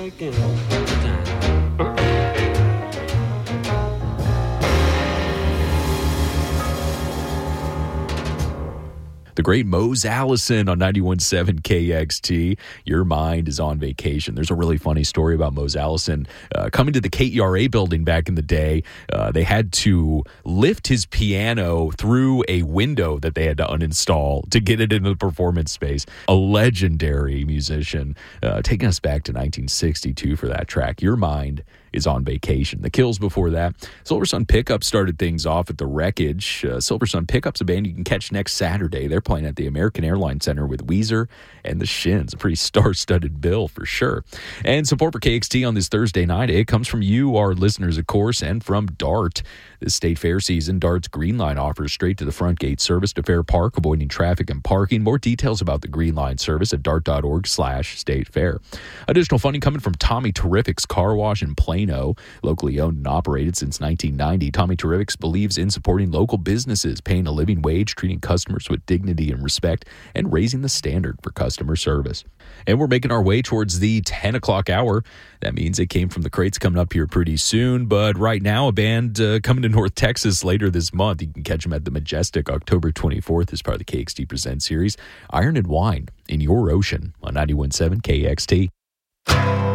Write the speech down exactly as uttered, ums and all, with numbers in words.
Again, all the time. The great Mose Allison on ninety-one point seven K X T. Your mind is on vacation. There's a really funny story about Mose Allison uh, coming to the K E R A building back in the day. Uh, they had to lift his piano through a window that they had to uninstall to get it into the performance space. A legendary musician, uh, taking us back to nineteen sixty-two for that track. Your mind is on vacation. The Kills before that. Silver Sun Pickup started things off at the Wreckage. Uh, Silver Sun Pickup's a band you can catch next Saturday. They're playing at the American Airlines Center with Weezer and the Shins. A pretty star-studded bill for sure. And support for K X T on this Thursday night, it comes from you, our listeners, of course, and from DART. This state fair season, DART's Green Line offers straight to the front gate service to Fair Park, avoiding traffic and parking. More details about the Green Line service at dart.org slash state fair. Additional funding coming from Tommy Terrific's Car Wash in Plano. Locally owned and operated since nineteen ninety, Tommy Terrifics believes in supporting local businesses, paying a living wage, treating customers with dignity and respect, and raising the standard for customer service. And we're making our way towards the ten o'clock hour. That means It Came From the Crates coming up here pretty soon. But right now, a band uh, coming to North Texas later this month. You can catch them at the Majestic October twenty-fourth as part of the K X T Presents series. Iron and Wine in Your Ocean on ninety-one point seven K X T.